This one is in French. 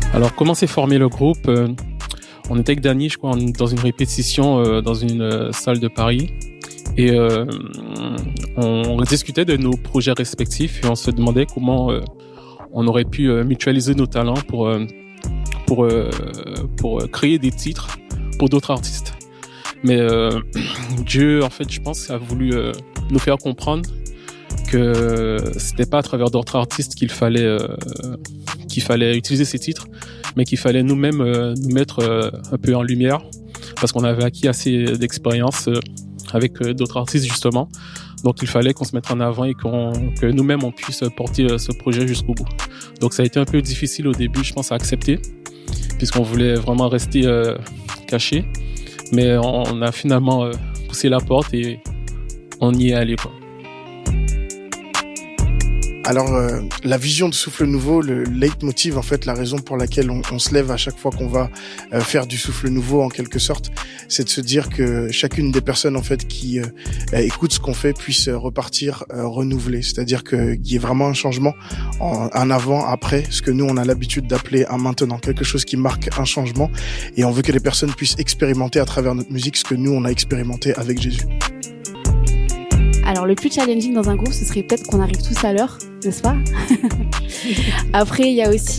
Alors, comment s'est formé le groupe? On était avec Dany, je crois, dans une répétition dans une salle de Paris. Et on discutait de nos projets respectifs et on se demandait comment on aurait pu mutualiser nos talents pour créer des titres pour d'autres artistes. Mais Dieu, en fait, je pense, a voulu nous faire comprendre que c'était pas à travers d'autres artistes qu'il fallait utiliser ces titres, mais qu'il fallait nous-mêmes nous mettre un peu en lumière, parce qu'on avait acquis assez d'expérience avec d'autres artistes justement. Donc il fallait qu'on se mette en avant et que nous-mêmes on puisse porter ce projet jusqu'au bout. Donc ça a été un peu difficile au début, je pense, à accepter, puisqu'on voulait vraiment rester caché, mais on a finalement poussé la porte et on y est allé, quoi. Alors, la vision de Souffle Nouveau, le leitmotiv, en fait, la raison pour laquelle on se lève à chaque fois qu'on va faire du Souffle Nouveau, en quelque sorte, c'est de se dire que chacune des personnes, en fait, qui écoutent ce qu'on fait puisse repartir renouvelée. C'est-à-dire qu'il y ait vraiment un changement, un avant, après, ce que nous, on a l'habitude d'appeler un maintenant. Quelque chose qui marque un changement. Et on veut que les personnes puissent expérimenter à travers notre musique ce que nous, on a expérimenté avec Jésus. Alors, le plus challenging dans un groupe, ce serait peut-être qu'on arrive tous à l'heure, n'est-ce pas? Après, il y a aussi